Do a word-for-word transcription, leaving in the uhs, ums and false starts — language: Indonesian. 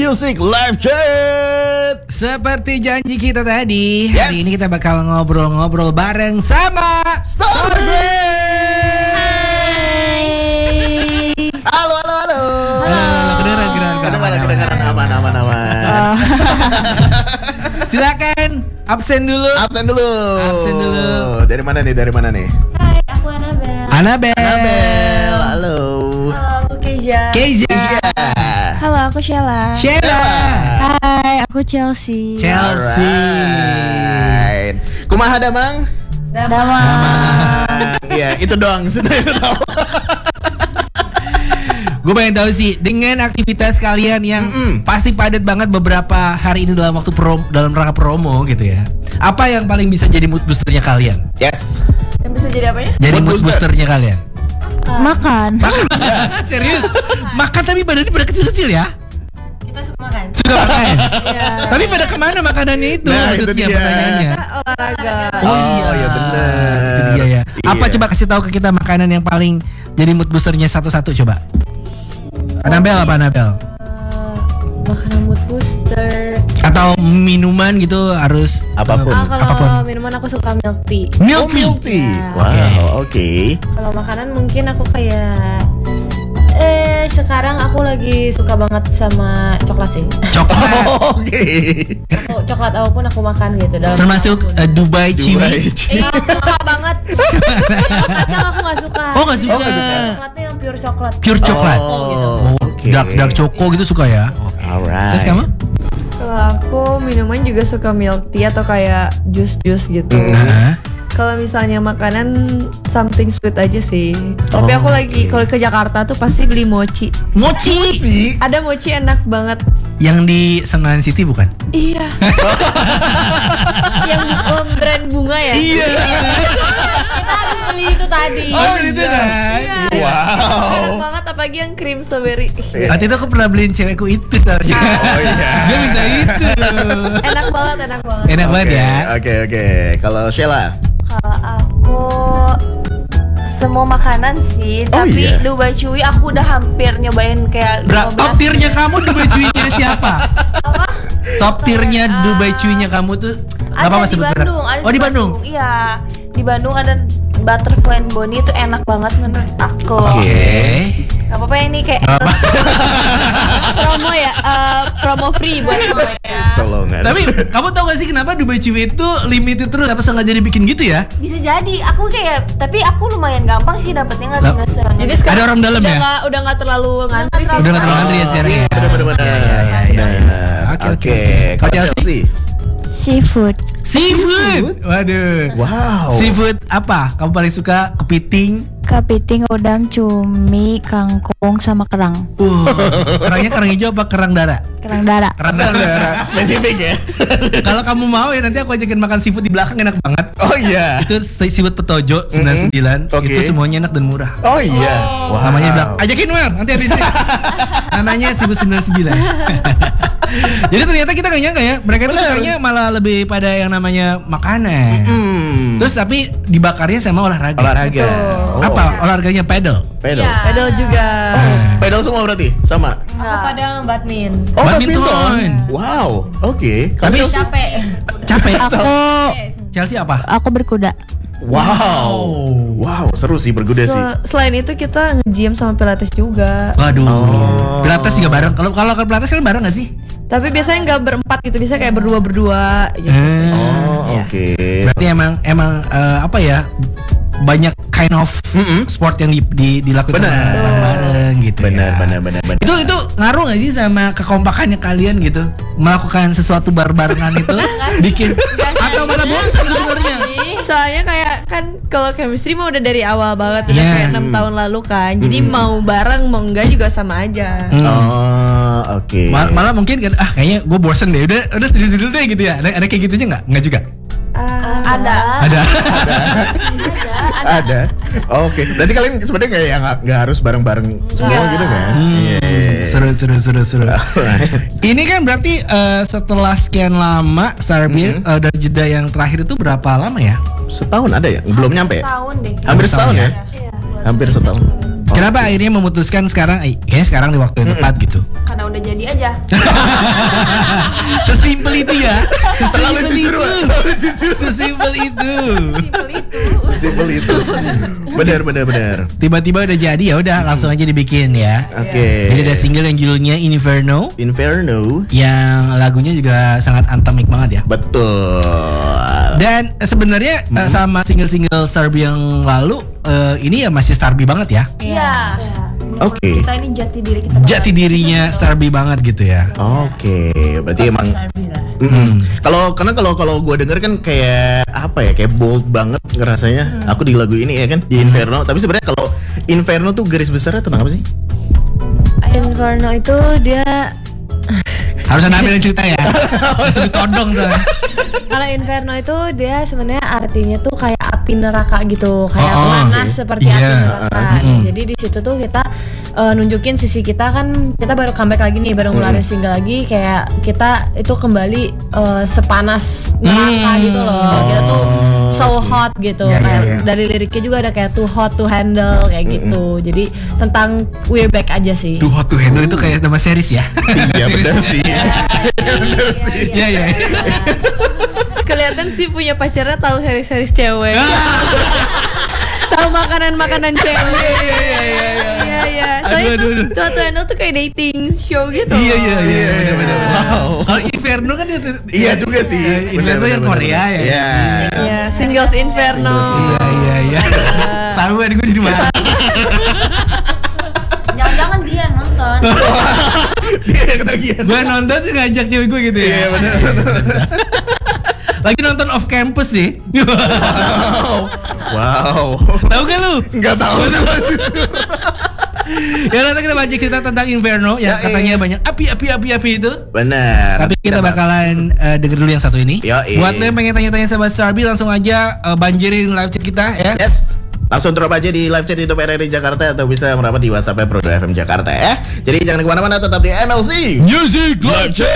Music Live Chat. Seperti janji kita tadi, Yes. hari ini kita bakal ngobrol-ngobrol bareng sama Starbreak. Halo, halo, halo. Halo, kedengeran, kedengeran, Kedengeran, kedengeran, aman, aman, aman. Silakan absen dulu. Absen dulu. Absen dulu. Dari mana nih? Dari mana nih? Hai, aku Anabel. Anabel. Anabel. Halo. Halo, aku Keja. Keja. Halo, aku Sheila. Sheila. Hai, aku Chelsea. Chelsea. Alright. Kumaha damang? Damang. Iya, itu doang sudah itu tahu. Gue pengen tahu sih, dengan aktivitas kalian yang Mm-mm. pasti padat banget beberapa hari ini dalam waktu prom, dalam rangka promo gitu ya. Apa yang paling bisa jadi mood boosternya kalian? Yes. Yang bisa jadi apanya? Jadi Mood mood, booster. boosternya kalian? Makan. Serius? Makan tapi badannya pada kecil-kecil ya? Kita suka makan. Suka makan? Iya. Tapi pada kemana makanannya itu? Nah, itu maksudnya dia. pertanyaannya. Kita olahraga. Oh, iya benar. Itu dia ya. Apa Iya. coba kasih tahu ke kita makanan yang paling jadi mood boosternya satu-satu coba. Anabel apa Anabel? Eh, makanan mood booster. Atau minuman gitu harus Apapun. Ah, kalau apapun. minuman aku suka milk tea. Milk Oh, milk tea. Ya. Wow, Oke. oke. Kalau makanan mungkin aku kayak eh sekarang aku lagi suka banget sama coklat sih. coklat. Oke. Aku, coklat apapun aku makan gitu dalam Termasuk apapun. uh, Dubai Dubai. Chewy. Eh, aku suka banget. Kalau kacang aku gak suka. Oh nggak suka. Oh, nggak suka. Coklatnya yang pure coklat. Pure coklat. Oh, gitu. Oh, oke. dark dark choco gitu suka ya. Oke. Alright. Terus kamu? Kalau aku minuman juga suka milk tea atau kayak jus-jus gitu. Nah. Kalau misalnya makanan something sweet aja sih. Tapi Oh, aku lagi oke. kalau ke Jakarta tuh pasti beli mochi. Mochi sih. Ada mochi enak banget. yang di Senayan City bukan? Iya. Yang um, brand bunga ya. Iya. Kita habis beli itu tadi. Oh, itu kan. Enak Wow. banget apalagi yang cream strawberry. Iya. Waktu itu aku pernah beliin cewekku itu soalnya. Oh iya. Dia minta itu. Enak banget, enak banget. Enak banget Oke, ya. Oke, oke. Kalau Sheila. Kalau aku semua makanan sih, Oh, tapi iya? Dubai Chewy aku udah hampir nyobain kayak Bra- lima belas top tiernya gitu. kamu Dubai Chewy-nya siapa? Apa? Top tiernya Ah. Dubai Chewy-nya kamu tuh nggak Ada apa-apa di sebut merek. Bandung, ada Oh di Bandung. Iya, di Bandung ada Butterfly and Bonnie itu enak banget menurut aku. Oke. Gak apa-apa ya ini kayak Nggak apa. Promo ya, eh, promo free buat semuanya. Colongan. Tapi kamu tau gak sih kenapa Dubai Chewy itu limited terus? Apa sengaja dibikin gitu ya? bisa jadi. Aku kayak, tapi aku lumayan gampang sih dapetnya nggak Lah. nggak se- Jadi nggak- sekarang Ada orang dalam udah ya? nggak udah nggak terlalu ngantri sih. Udah nggak terlalu ngantri ya sekarang Iya, ya? benar benar benar. Iya, iya, iya, iya. Benar. Oke, oke, Oke. oke. Kalau Kalau Chelsea. Seafood. Seafood. Waduh. Wow. Seafood apa? Kamu paling suka kepiting? Kepiting, udang, cumi, kangkung, sama kerang. Uh, kerangnya kerang hijau apa kerang darah? Kerang darah. Kerang darah. Ada spesifik ya. Kalau kamu mau ya nanti aku ajakin makan seafood di belakang enak banget. Oh iya. Itu seafood Petojo sembilan puluh sembilan. Oke. Itu semuanya enak dan murah. Oh iya. Wow. Namanya bilang, ajakin Well nanti habis ini. Namanya seafood sembilan puluh sembilan. Jadi ternyata kita gak nyangka ya, mereka itu Bener. sukanya malah lebih pada yang namanya makanan. Hmm. Terus tapi dibakarnya sama olahraga. olahraga. Oh. Apa? Olahraganya pedal. Pedal. Iya. Pedal juga. Oh, pedal semua berarti? Sama. Aku padahal badminton. Oh, Badminton. badminton. Wow. Oke. Tapi Kamu- Capek. capek. Aku Chelsea apa? aku berkuda. Wow. Wow, seru sih berkuda sih. Se- Selain itu kita nge-gym sama pilates juga. Waduh. Oh. Pilates juga bareng. Kalau kalau ke Pilates kan bareng gak sih? Tapi biasanya nggak berempat gitu, biasanya kayak berdua berdua gitu sih. Oh, Iya. oke. Berarti emang emang eh, apa ya? Banyak kind of Mm-mm. sport yang di, di, dilakukan Benar. bareng-bareng gitu. Benar, ya. benar, benar, benar. Itu itu ngaruh gak sih sama kekompakannya kalian gitu? Melakukan sesuatu bar-barengan itu bikin atau malah bosan sebenarnya? Soalnya kayak kan kalau chemistry mah udah dari awal banget, udah Yeah. kayak enam tahun lalu kan. Jadi Mm. mau bareng mau enggak juga sama aja. Hmm. Oh, oke. Mal- malah mungkin kan ah kayaknya gue bosen deh udah udah sendiri dulu deh gitu ya. Ada ada kayak gitunya nggak? Nggak juga. Ah, Ada. Ada. Ada. Oke. Berarti kalian sebenarnya kayak yang nggak nggak harus bareng-bareng semua Nggak. gitu kan? Hmm, Iya. seru seru seru seru. Alright. Ini kan berarti eh, setelah sekian lama Starbreak Mhm. eh, dari jeda yang terakhir itu berapa lama ya? Setahun ada ya? Belum nyampe ya? Tahun deh. Hampir setahun ya? Iya. Hampir setahun. Kenapa akhirnya memutuskan sekarang? Eh, kayaknya sekarang di waktu yang tepat gitu. Karena udah jadi aja. Sesimpel itu ya. Terlalu Sesimpel jujur, itu. Wak. Terlalu jujur. Sesimpel itu. Simpel itu. Simpel itu. Benar, benar, benar. Tiba-tiba udah jadi ya udah langsung aja dibikin ya. Oke. Jadi ada single yang judulnya Inferno Inferno. yang lagunya juga sangat anthemic banget ya. Betul. Dan eh, sebenarnya eh, sama single-single Starby yang lalu eh, ini ya masih Starby banget ya. Iya. Oke. Kita ini jati diri kita. Jati dirinya Starby banget gitu ya. Oke, berarti emang Hmm. Mm-mm. Kalau karena kalau kalau gue denger kan kayak apa ya, kayak bold banget ngerasanya. Aku di lagu ini ya kan di Inferno. Tapi sebenarnya kalau Inferno tuh garis besarnya tentang apa sih? Inferno itu dia Harus ada ambil cerita ya. Harus ditodong soalnya. kalau Inferno itu dia sebenarnya artinya tuh kayak api neraka gitu, kayak Oh, oh, panas oke. seperti Iya, api neraka. uh, mm. Jadi di situ tuh kita uh, nunjukin sisi kita kan, kita baru comeback lagi nih, baru ngeluarin single lagi, kayak kita itu kembali uh, sepanas neraka Hmm. gitu loh. Kita tuh so hot gitu. Iya, iya, Kayak iya. dari liriknya juga ada kayak too hot to handle kayak gitu. Jadi tentang we're back aja sih. Tuh Hot to Handle itu kayak nama series ya. Iya benar sih. Benar sih. Iya iya. Kelihatan sih punya pacarnya tahu seri-seri cewek. Tahu makanan-makanan cewek. Iya iya iya. Iya iya. Aduh, Soalnya aduh, tuh aduh. tuh tuh Handle tuh kayak dating show gitu. Iya iya iya. Iya, benar-benar. wow. Kalau Inferno kan itu. Iya juga sih. Inferno yang Korea ya. Iya. Iya, Singles Inferno. Iya iya iya. Tahu kan gue jadi marah. Jangan-jangan dia yang nonton. Dia yang ketagihan. Gue nonton sih ngajak cewek gue gitu ya. Iya benar. Lagi nonton off campus sih. Wow. Wow. Tahu gak lu? Enggak tahu nama jujur. Ya nanti kita baca cerita tentang Inferno yang Ya, katanya iya. banyak api api api api itu. Benar. Tapi kita bakalan uh, denger dulu yang satu ini. Yoi. Buat lo yang pengen tanya-tanya sama Starby langsung aja uh, banjirin live chat kita ya. Yes. Langsung drop aja di live chat YouTube R R I Jakarta atau bisa merapat di WhatsApp Prodo F M Jakarta ya. Jadi jangan kemana-mana, tetap di M L C Music Live Chat.